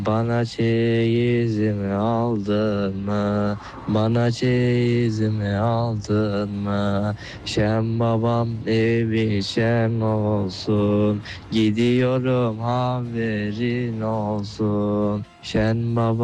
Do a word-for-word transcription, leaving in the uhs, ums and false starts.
Bana çeyizimi aldın mı? Bana çeyizimi aldın mı? Şen babam evi şen olsun. Gidiyorum haberin olsun. Şen baba